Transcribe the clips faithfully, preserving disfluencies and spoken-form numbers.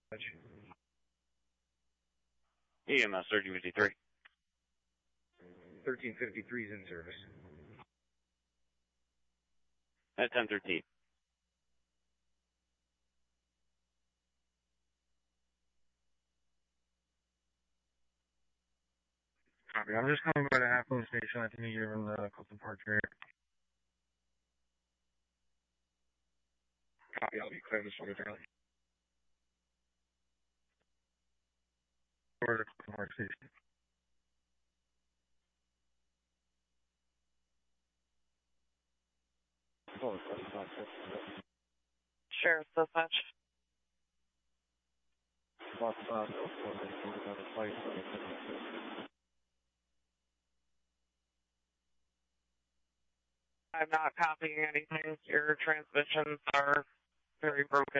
E M S thirteen fifty-three. thirteen fifty-three is in service. At ten thirteen. Copy. I'm just coming by the Half Moon Station. I think you're in the Clifton Park area. Copy. I'll be clear this one, Charlie. Or the Clifton Park Station. Oh, that's not good. Sheriff's dispatch. Lots of uh, the flight. I'm not copying anything. Your transmissions are very broken.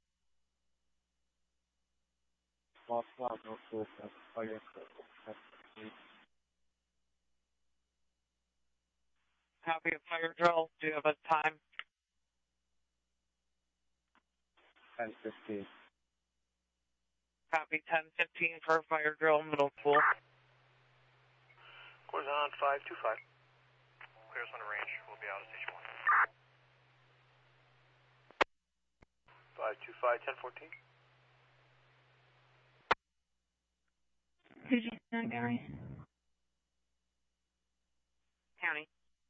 Lots of the flight. Copy of fire drill. Do you have a time? ten fifteen. Copy ten fifteen for fire drill, middle school. Corzon five two five. Clears on the range. We'll be out at station one. five two five, ten fourteen. two G nine County. County.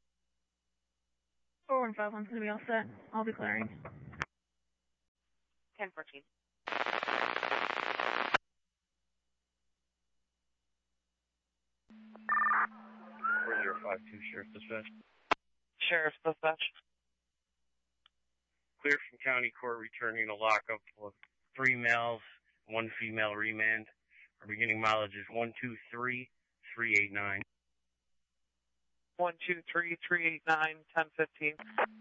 four one five one's going to be all set. I'll be clearing. ten fourteen. We're zero five two, Sheriff Dispatch. Sheriff's dispatch. Clear from County Court returning a lockup with three males, one female remand. Our beginning mileage is one two three three eight nine. one two three three eight nine, ten fifteen.